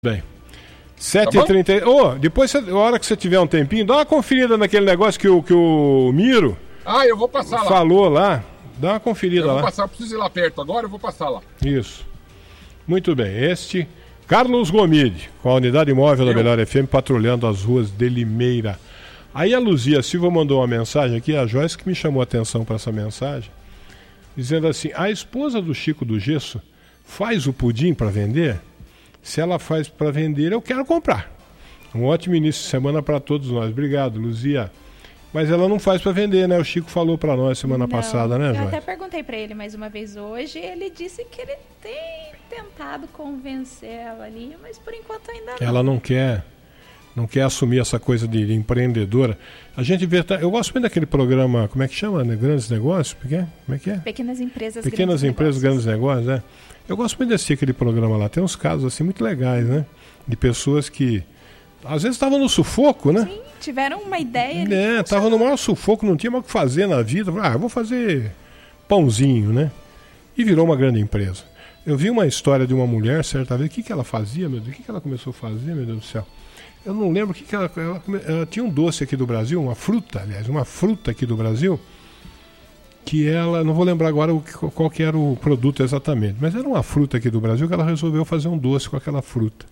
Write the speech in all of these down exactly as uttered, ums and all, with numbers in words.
Bem, sete e trinta. Tá oh, depois, a hora que você tiver um tempinho, dá uma conferida naquele negócio que o, que o Miro Ah, eu vou passar lá. falou lá. Dá uma conferida eu lá. Eu vou passar, eu preciso ir lá perto agora, eu vou passar lá. Isso. Muito bem. Este, Carlos Gomide, com a unidade móvel da Melhor F M, patrulhando as ruas de Limeira. Aí a Luzia Silva mandou uma mensagem aqui, a Joyce que me chamou a atenção para essa mensagem, dizendo assim: a esposa do Chico do Gesso faz o pudim para vender? Se ela faz para vender, eu quero comprar. Um ótimo início de semana para todos nós. Obrigado, Luzia. Mas ela não faz para vender, né? O Chico falou para nós semana não, passada, né, Joyce? Eu até perguntei para ele mais uma vez hoje, ele disse que ele tem tentado convencer ela ali, mas por enquanto ainda não. Ela não quer, não quer assumir essa coisa de, de empreendedora. A gente vê, eu gosto muito daquele programa, como é que chama? Né? Grandes Negócios? Como é que é? Pequenas Empresas, Pequenas Grandes Empresas, Negócios. Grandes Negócios, né? Eu gosto muito de assistir aquele programa lá. Tem uns casos assim muito legais, né? De pessoas que às vezes estavam no sufoco, né? Sim, tiveram uma ideia. É, estavam no maior sufoco, não tinha mais o que fazer na vida. Ah, eu vou fazer pãozinho, né? E virou uma grande empresa. Eu vi uma história de uma mulher, certa vez, o que, que ela fazia, meu Deus? O que, que ela começou a fazer, meu Deus do céu? Eu não lembro o que, que ela, ela, ela tinha um doce aqui do Brasil, uma fruta, aliás, uma fruta aqui do Brasil, que ela, não vou lembrar agora o, qual que era o produto exatamente, mas era uma fruta aqui do Brasil que ela resolveu fazer um doce com aquela fruta.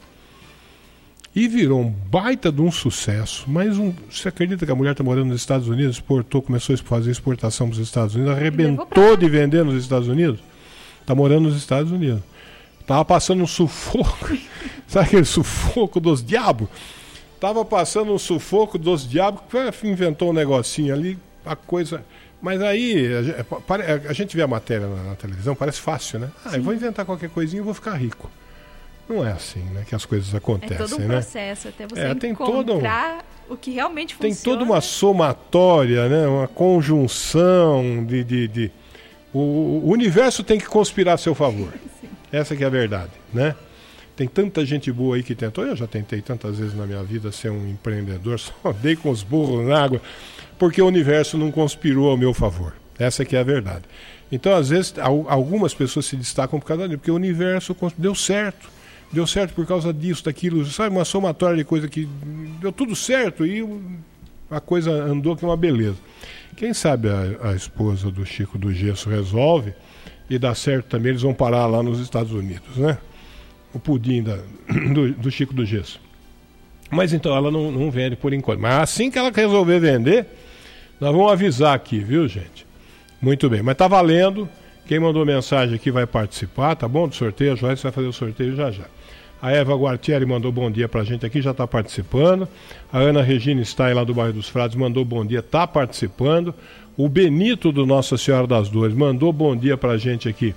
E virou um baita de um sucesso. Mas um, você acredita que a mulher está morando nos Estados Unidos, exportou, começou a fazer exportação para os Estados Unidos, arrebentou de vender nos Estados Unidos? Está morando nos Estados Unidos. Estava passando um sufoco, sabe aquele sufoco dos diabos? Estava passando um sufoco dos diabos, que inventou um negocinho ali, a coisa... Mas aí, a, a gente vê a matéria na, na televisão, parece fácil, né? Ah, Sim. eu vou inventar qualquer coisinha e vou ficar rico. Não é assim, né, que as coisas acontecem, né? É todo um processo, né? Até você é, tem encontrar um, o que realmente funciona. Tem toda uma somatória, né? Uma conjunção de... de, de o, o universo tem que conspirar a seu favor. Sim. Essa que é a verdade, né? Tem tanta gente boa aí que tentou. Eu já tentei tantas vezes na minha vida ser um empreendedor, só dei com os burros na água, porque o universo não conspirou ao meu favor. Essa que é a verdade. Então, às vezes, algumas pessoas se destacam por causa disso, porque o universo deu certo. Deu certo por causa disso, daquilo, sabe? Uma somatória de coisa que deu tudo certo e a coisa andou que é uma beleza. Quem sabe a, a esposa do Chico do Gesso resolve e dá certo também, eles vão parar lá nos Estados Unidos, né? O pudim da, do, do Chico do Gesso. Mas então ela não, não vende por enquanto. Mas assim que ela resolver vender, nós vamos avisar aqui, viu, gente? Muito bem, mas tá valendo. Quem mandou mensagem aqui vai participar, tá bom? Do sorteio, a Joyce vai fazer o sorteio já já. A Eva Guartieri mandou bom dia pra gente aqui, já tá participando. A Ana Regina Stein, lá do bairro dos Frades, mandou bom dia, tá participando. O Benito do Nossa Senhora das Dores mandou bom dia pra gente aqui.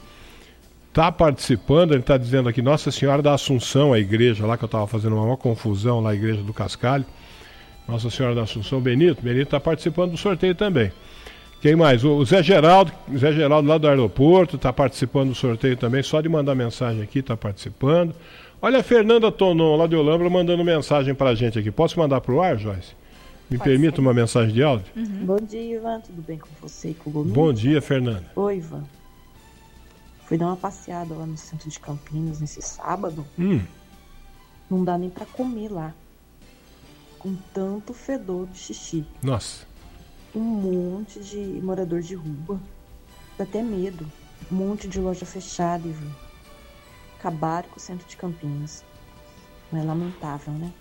Tá participando, ele está dizendo aqui, Nossa Senhora da Assunção, a igreja lá, que eu estava fazendo uma maior confusão lá, a igreja do Cascalho. Nossa Senhora da Assunção, Benito, Benito está participando do sorteio também. Quem mais? O Zé Geraldo, Zé Geraldo lá do aeroporto, está participando do sorteio também, só de mandar mensagem aqui, está participando. Olha a Fernanda Tonon, lá de Olambra, mandando mensagem para a gente aqui. Posso mandar para o ar, Joyce? Me Pode permita ser. Uma mensagem de áudio? Uhum. Bom dia, Ivan, tudo bem com você e com o Gomes? Bom dia, Fernanda. Oi, Ivan. Fui dar uma passeada lá no centro de Campinas nesse sábado. Hum. Não dá nem pra comer lá. Com tanto fedor de xixi. Nossa. Um monte de morador de rua. Dá até medo. Um monte de loja fechada, Ivan. Acabaram com o centro de Campinas. Não é lamentável, né?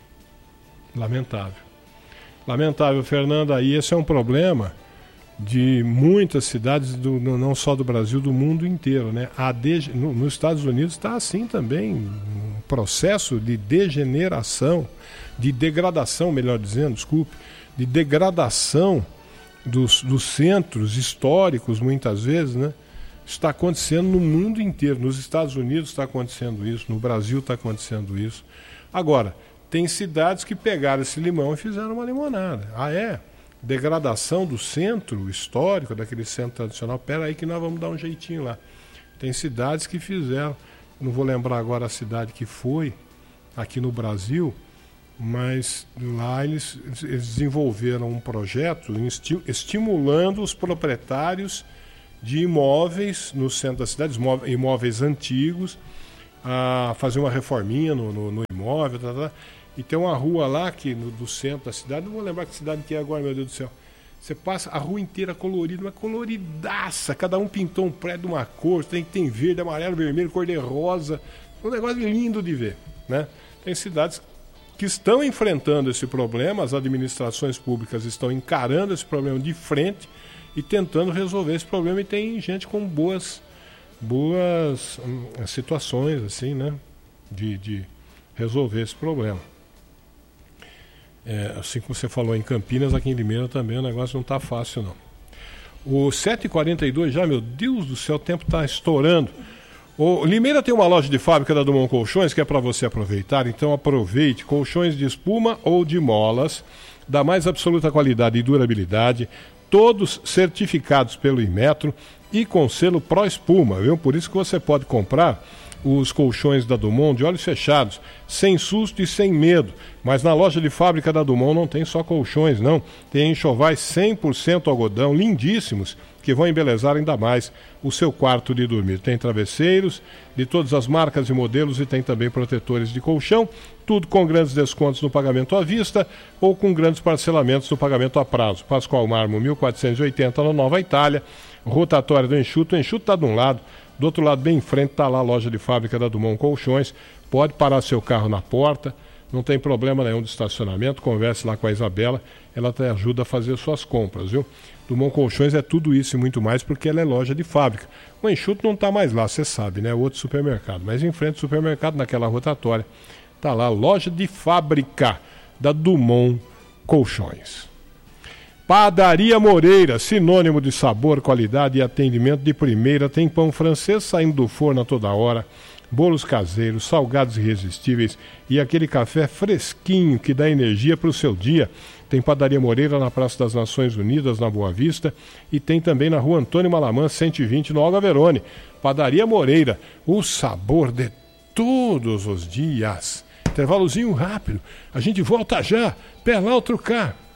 Lamentável. Lamentável, Fernanda. E esse é um problema de muitas cidades, do, não só do Brasil, do mundo inteiro, né? A de, no, nos Estados Unidos está assim também, um processo de degeneração, de degradação, melhor dizendo, desculpe, de degradação dos, dos centros históricos, muitas vezes, né? Está acontecendo no mundo inteiro. Nos Estados Unidos está acontecendo isso, no Brasil está acontecendo isso. Agora, tem cidades que pegaram esse limão e fizeram uma limonada. Ah, é? Degradação do centro histórico, daquele centro tradicional, pera aí que nós vamos dar um jeitinho lá. Tem cidades que fizeram, não vou lembrar agora a cidade que foi, aqui no Brasil, mas lá eles, eles desenvolveram um projeto esti- estimulando os proprietários de imóveis no centro da cidade, imóveis antigos, a fazer uma reforminha no, no, no imóvel, tá, tá, e tem uma rua lá que, no, do centro da cidade, não vou lembrar que cidade que é agora, meu Deus do céu. Você passa a rua inteira colorida, uma coloridaça, cada um pintou um prédio de uma cor, tem, tem verde, amarelo, vermelho, cor de rosa, um negócio lindo de ver, né? Tem cidades que estão enfrentando esse problema, as administrações públicas estão encarando esse problema de frente e tentando resolver esse problema, e tem gente com boas, boas hum, situações assim, né, de, de resolver esse problema. É, assim como você falou em Campinas, aqui em Limeira também o negócio não está fácil não. O sete e quarenta e dois já, meu Deus do céu, o tempo está estourando. O Limeira tem uma loja de fábrica da Dumont Colchões que é para você aproveitar, então aproveite. Colchões de espuma ou de molas, da mais absoluta qualidade e durabilidade, todos certificados pelo Inmetro e com selo Pro Espuma, viu? Por isso que você pode comprar os colchões da Dumont de olhos fechados, sem susto e sem medo. Mas na loja de fábrica da Dumont não tem só colchões, não. Tem enxovais cem por cento algodão, lindíssimos, que vão embelezar ainda mais o seu quarto de dormir. Tem travesseiros de todas as marcas e modelos e tem também protetores de colchão, tudo com grandes descontos no pagamento à vista ou com grandes parcelamentos no pagamento a prazo. Pascoal Marmo, mil quatrocentos e oitenta, na Nova Itália. Rotatória do Enxuto. O Enxuto está de um lado, do outro lado, bem em frente, está lá a loja de fábrica da Dumont Colchões. Pode parar seu carro na porta, não tem problema nenhum de estacionamento. Converse lá com a Isabela, ela te ajuda a fazer suas compras, viu? Dumont Colchões é tudo isso e muito mais, porque ela é loja de fábrica. O Enxuto não está mais lá, você sabe, né? Outro supermercado. Mas em frente ao supermercado, naquela rotatória, está lá a loja de fábrica da Dumont Colchões. Padaria Moreira, sinônimo de sabor, qualidade e atendimento de primeira. Tem pão francês saindo do forno a toda hora, bolos caseiros, salgados irresistíveis e aquele café fresquinho que dá energia para o seu dia. Tem Padaria Moreira na Praça das Nações Unidas, na Boa Vista, e tem também na Rua Antônio Malamã, cento e vinte, no Olga Verone. Padaria Moreira, o sabor de todos os dias. Intervalozinho rápido, a gente volta já. Pé lá, outro cá.